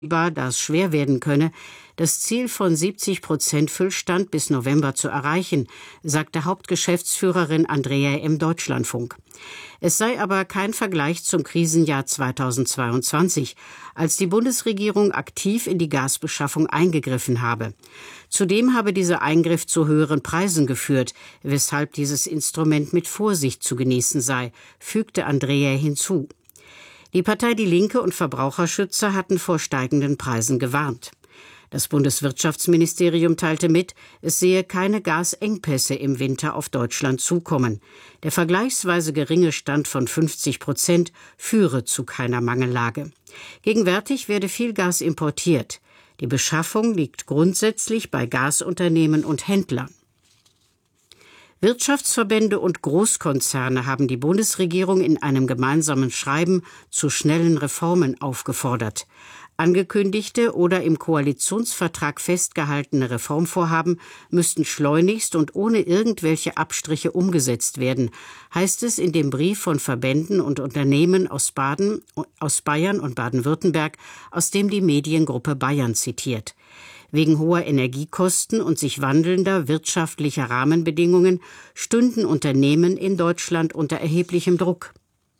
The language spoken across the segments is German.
da es schwer werden könne, das Ziel von 70% Füllstand bis November zu erreichen, sagte Hauptgeschäftsführerin Andrea im Deutschlandfunk. Es sei aber kein Vergleich zum Krisenjahr 2022, als die Bundesregierung aktiv in die Gasbeschaffung eingegriffen habe. Zudem habe dieser Eingriff zu höheren Preisen geführt, weshalb dieses Instrument mit Vorsicht zu genießen sei, fügte Andrea hinzu. Die Partei Die Linke und Verbraucherschützer hatten vor steigenden Preisen gewarnt. Das Bundeswirtschaftsministerium teilte mit, es sehe keine Gasengpässe im Winter auf Deutschland zukommen. Der vergleichsweise geringe Stand von 50% führe zu keiner Mangellage. Gegenwärtig werde viel Gas importiert. Die Beschaffung liegt grundsätzlich bei Gasunternehmen und Händlern. Wirtschaftsverbände und Großkonzerne haben die Bundesregierung in einem gemeinsamen Schreiben zu schnellen Reformen aufgefordert. Angekündigte oder im Koalitionsvertrag festgehaltene Reformvorhaben müssten schleunigst und ohne irgendwelche Abstriche umgesetzt werden, heißt es in dem Brief von Verbänden und Unternehmen aus Bayern und Baden-Württemberg, aus dem die Mediengruppe Bayern zitiert. Wegen hoher Energiekosten und sich wandelnder wirtschaftlicher Rahmenbedingungen stünden Unternehmen in Deutschland unter erheblichem Druck.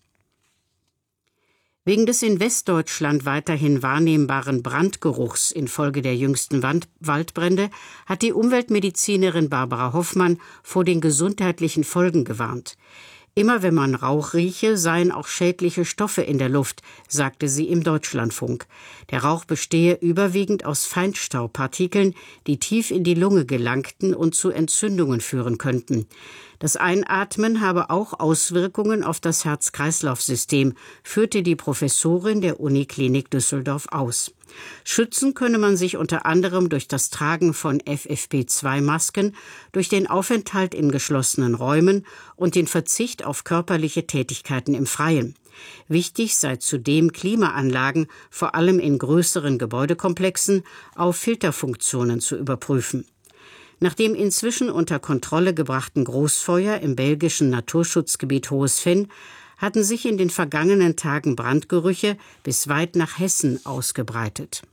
Wegen des in Westdeutschland weiterhin wahrnehmbaren Brandgeruchs infolge der jüngsten Waldbrände hat die Umweltmedizinerin Barbara Hoffmann vor den gesundheitlichen Folgen gewarnt. Immer wenn man Rauch rieche, seien auch schädliche Stoffe in der Luft, sagte sie im Deutschlandfunk. Der Rauch bestehe überwiegend aus Feinstaubpartikeln, die tief in die Lunge gelangten und zu Entzündungen führen könnten. Das Einatmen habe auch Auswirkungen auf das Herz-Kreislauf-System, führte die Professorin der Uniklinik Düsseldorf aus. Schützen könne man sich unter anderem durch das Tragen von FFP2-Masken, durch den Aufenthalt in geschlossenen Räumen und den Verzicht auf körperliche Tätigkeiten im Freien. Wichtig sei zudem, Klimaanlagen, vor allem in größeren Gebäudekomplexen, auf Filterfunktionen zu überprüfen. Nach dem inzwischen unter Kontrolle gebrachten Großfeuer im belgischen Naturschutzgebiet Hohes Venn hatten sich in den vergangenen Tagen Brandgerüche bis weit nach Hessen ausgebreitet.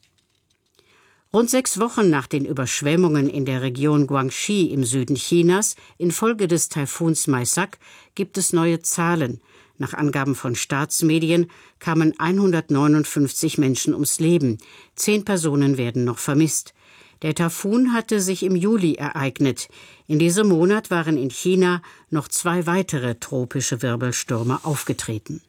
Rund 6 Wochen nach den Überschwemmungen in der Region Guangxi im Süden Chinas infolge des Taifuns Maisak gibt es neue Zahlen. Nach Angaben von Staatsmedien kamen 159 Menschen ums Leben. 10 Personen werden noch vermisst. Der Taifun hatte sich im Juli ereignet. In diesem Monat waren in China noch 2 weitere tropische Wirbelstürme aufgetreten.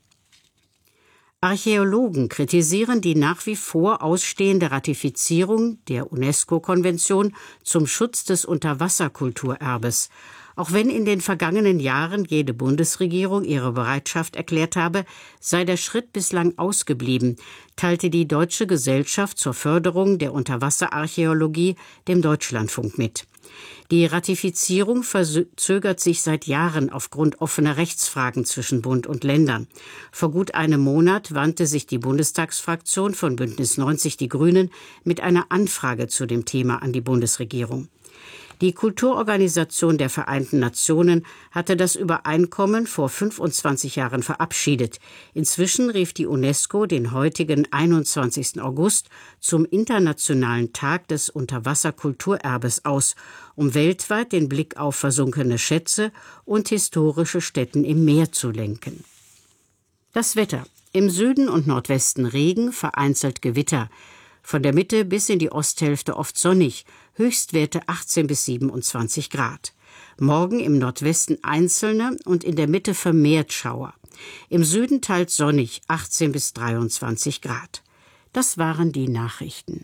Archäologen kritisieren die nach wie vor ausstehende Ratifizierung der UNESCO-Konvention zum Schutz des Unterwasserkulturerbes. Auch wenn in den vergangenen Jahren jede Bundesregierung ihre Bereitschaft erklärt habe, sei der Schritt bislang ausgeblieben, teilte die Deutsche Gesellschaft zur Förderung der Unterwasserarchäologie dem Deutschlandfunk mit. Die Ratifizierung verzögert sich seit Jahren aufgrund offener Rechtsfragen zwischen Bund und Ländern. Vor gut einem Monat wandte sich die Bundestagsfraktion von Bündnis 90 Die Grünen mit einer Anfrage zu dem Thema an die Bundesregierung. Die Kulturorganisation der Vereinten Nationen hatte das Übereinkommen vor 25 Jahren verabschiedet. Inzwischen rief die UNESCO den heutigen 21. August zum Internationalen Tag des Unterwasserkulturerbes aus, um weltweit den Blick auf versunkene Schätze und historische Stätten im Meer zu lenken. Das Wetter. Im Süden und Nordwesten Regen, vereinzelt Gewitter. Von der Mitte bis in die Osthälfte oft sonnig, Höchstwerte 18 bis 27 Grad. Morgen im Nordwesten einzelne und in der Mitte vermehrt Schauer. Im Süden teils sonnig, 18 bis 23 Grad. Das waren die Nachrichten.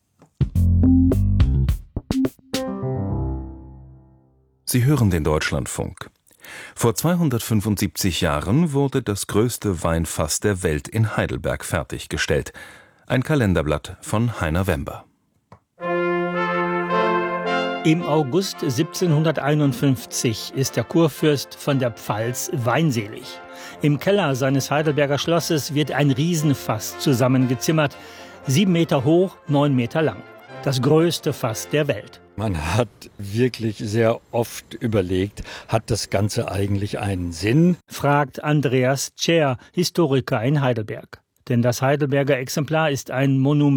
Sie hören den Deutschlandfunk. Vor 275 Jahren wurde das größte Weinfass der Welt in Heidelberg fertiggestellt. Ein Kalenderblatt von Heiner Wember. Im August 1751 ist der Kurfürst von der Pfalz weinselig. Im Keller seines Heidelberger Schlosses wird ein Riesenfass zusammengezimmert, 7 Meter hoch, 9 Meter lang. Das größte Fass der Welt. Man hat wirklich sehr oft überlegt, hat das Ganze eigentlich einen Sinn? Fragt Andreas Tscher, Historiker in Heidelberg. Denn das Heidelberger Exemplar ist ein Monument